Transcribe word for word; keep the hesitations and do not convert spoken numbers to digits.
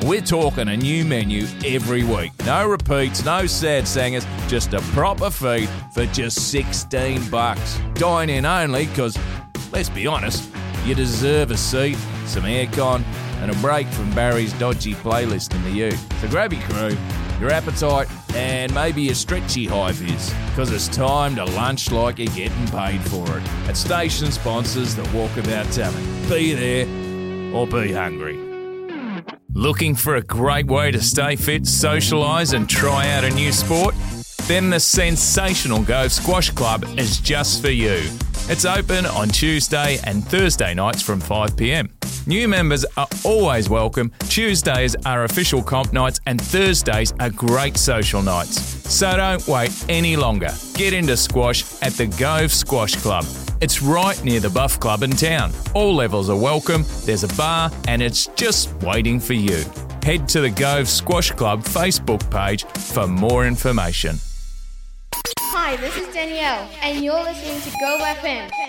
We're talking a new menu every week. No repeats, no sad singers, just a proper feed for just sixteen bucks. Dine in only because, let's be honest, you deserve a seat, some aircon, and a break from Barry's dodgy playlist in the U. So grab your crew, your appetite, and maybe a stretchy high vis, because it's time to lunch like you're getting paid for it. At station sponsors that Walkabout Tavern. Be there or be hungry. Looking for a great way to stay fit, socialise and try out a new sport? Then the sensational Gove Squash Club is just for you. It's open on Tuesday and Thursday nights from five p.m. New members are always welcome. Tuesdays are official comp nights and Thursdays are great social nights. So don't wait any longer. Get into squash at the Gove Squash Club. It's right near the Buff Club in town. All levels are welcome, there's a bar and it's just waiting for you. Head to the Gove Squash Club Facebook page for more information. Hi, this is Danielle, and you're listening to Go F M.